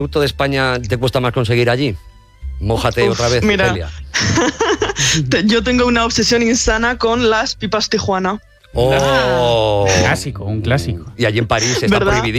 producto de España te cuesta más conseguir allí? Mójate otra vez, mira, Celia. Yo tengo una obsesión insana con las pipas Tijuana. ¡Oh! Un clásico. Y allí en París está ¿verdad? prohibidísimo.